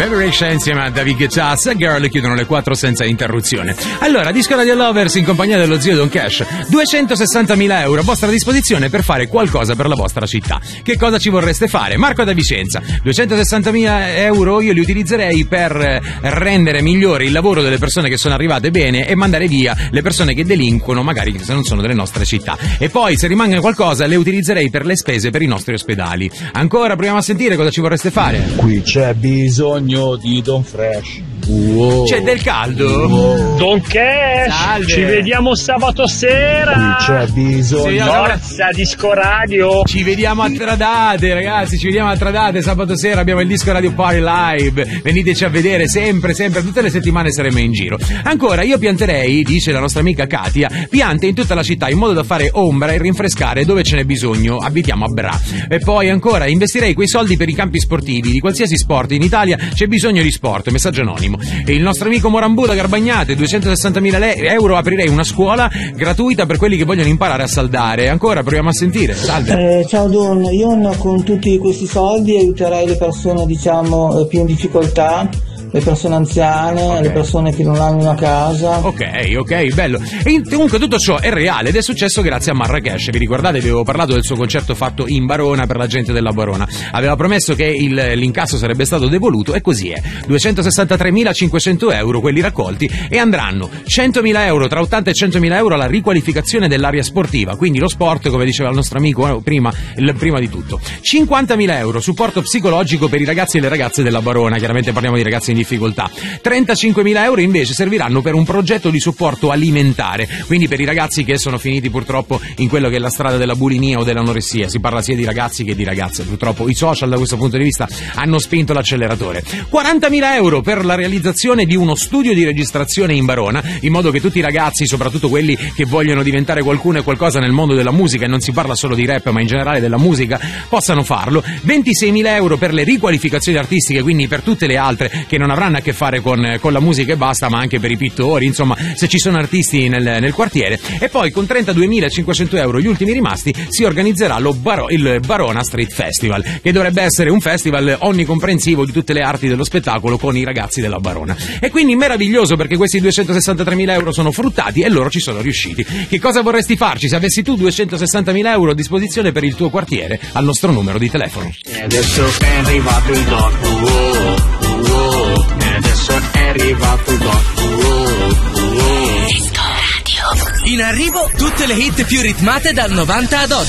Beverage insieme a David Guetta, Girl, chiudono le 4 senza interruzione. Allora, Disco Radio Lovers in compagnia dello zio Don Cash, 260.000 euro a vostra disposizione per fare qualcosa per la vostra città. Che cosa ci vorreste fare? Marco da Vicenza, 260.000 euro io li utilizzerei per rendere migliore il lavoro delle persone che sono arrivate bene e mandare via le persone che delinquono, magari se non sono delle nostre città. E poi, se rimane qualcosa, le utilizzerei per le spese per i nostri ospedali. Ancora, proviamo a sentire cosa ci vorreste fare. Qui c'è bisogno di Don Fresh. Wow. C'è del caldo? Wow. Don Cash, salve. Ci vediamo sabato sera. Qui c'è bisogno. Forza Disco Radio. Ci vediamo a Tradate, ragazzi, ci vediamo a Tradate sabato sera, abbiamo il Disco Radio Party Live. Veniteci a vedere sempre, tutte le settimane saremo in giro. Ancora, io pianterei, dice la nostra amica Katia, piante in tutta la città in modo da fare ombra e rinfrescare dove ce n'è bisogno. Abitiamo a Bra. E poi ancora, investirei quei soldi per i campi sportivi di qualsiasi sport. In Italia c'è bisogno di sport. Messaggio anonimo. E il nostro amico Morambù da Garbagnate, 260.000 euro, aprirei una scuola gratuita per quelli che vogliono imparare a saldare. Ancora, proviamo a sentire. Salve. Ciao Don, io con tutti questi soldi aiuterei le persone, diciamo, più in difficoltà, le persone anziane, okay, le persone che non hanno una casa. Ok, bello. E comunque tutto ciò è reale ed è successo grazie a Marrakesh. Vi ricordate, vi avevo parlato del suo concerto fatto in Barona per la gente della Barona. Aveva promesso che l'incasso sarebbe stato devoluto e così è. 263.500 euro quelli raccolti e andranno 100.000 euro, tra 80 e 100.000 euro alla riqualificazione dell'area sportiva, quindi lo sport, come diceva il nostro amico prima di tutto. 50.000 euro supporto psicologico per i ragazzi e le ragazze della Barona, chiaramente parliamo di ragazzi in difficoltà. 35.000 euro invece serviranno per un progetto di supporto alimentare, quindi per i ragazzi che sono finiti purtroppo in quello che è la strada della bulimia o dell'anoressia. Si parla sia di ragazzi che di ragazze, purtroppo i social da questo punto di vista hanno spinto l'acceleratore. 40.000 euro per la realizzazione di uno studio di registrazione in Barona, in modo che tutti i ragazzi, soprattutto quelli che vogliono diventare qualcuno e qualcosa nel mondo della musica, e non si parla solo di rap ma in generale della musica, possano farlo. 26.000 euro per le riqualificazioni artistiche, quindi per tutte le altre che non avranno a che fare con la musica e basta, ma anche per i pittori, insomma, se ci sono artisti nel quartiere. E poi con 32.500 euro, gli ultimi rimasti, si organizzerà il Barona Street Festival, che dovrebbe essere un festival onnicomprensivo di tutte le arti dello spettacolo con i ragazzi della Barona. E quindi meraviglioso, perché questi 263.000 euro sono fruttati e loro ci sono riusciti. Che cosa vorresti farci se avessi tu 260.000 euro a disposizione per il tuo quartiere? Al nostro numero di telefono. Adesso è arrivato il adesso è arrivato il Disco Radio. In arrivo tutte le hit più ritmate dal 90 ad oggi.